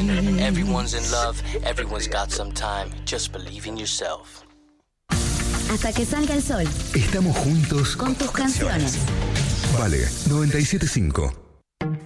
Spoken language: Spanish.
Everyone's in love, everyone's got some time. Just believe in yourself. Hasta que salga el sol. Estamos juntos con tus canciones. Vale, 97.5.